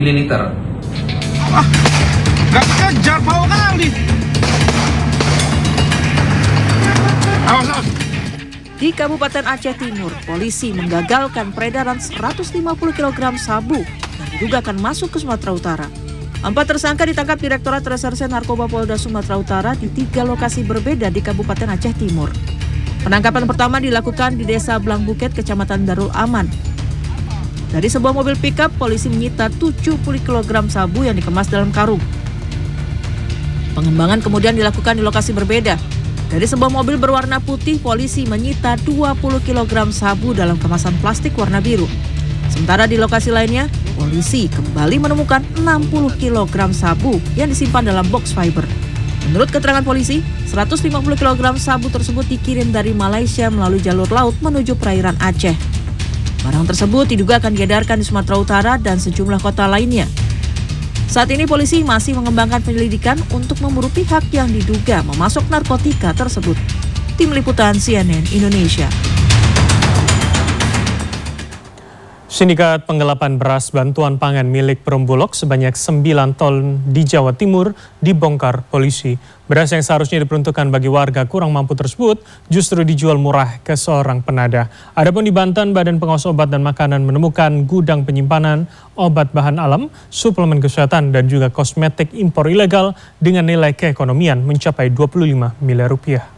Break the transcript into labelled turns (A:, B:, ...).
A: mililiter.
B: Ah, nggak kejar bawa kali. Awas, awas.
C: Di Kabupaten Aceh Timur, polisi menggagalkan peredaran 150 kg sabu yang diduga akan masuk ke Sumatera Utara. 4 tersangka ditangkap Direktorat Reserse Narkoba Polda Sumatera Utara di 3 lokasi berbeda di Kabupaten Aceh Timur. Penangkapan pertama dilakukan di Desa Blang Buket, Kecamatan Darul Aman. Dari sebuah mobil pickup, polisi menyita 70 kg sabu yang dikemas dalam karung. Pengembangan kemudian dilakukan di lokasi berbeda. Dari sebuah mobil berwarna putih, polisi menyita 20 kg sabu dalam kemasan plastik warna biru. Sementara di lokasi lainnya, polisi kembali menemukan 60 kg sabu yang disimpan dalam box fiber. Menurut keterangan polisi, 150 kg sabu tersebut dikirim dari Malaysia melalui jalur laut menuju perairan Aceh. Barang tersebut diduga akan diedarkan di Sumatera Utara dan sejumlah kota lainnya. Saat ini polisi masih mengembangkan penyelidikan untuk memburu pihak yang diduga memasok narkotika tersebut. Tim Liputan CNN Indonesia.
D: Sindikat penggelapan beras bantuan pangan milik Perumbulok sebanyak 9 ton di Jawa Timur dibongkar polisi. Beras yang seharusnya diperuntukkan bagi warga kurang mampu tersebut justru dijual murah ke seorang penadah. Adapun di Banten, Badan Pengawas Obat dan Makanan menemukan gudang penyimpanan obat bahan alam, suplemen kesehatan dan juga kosmetik impor ilegal dengan nilai keekonomian mencapai 25 miliar rupiah.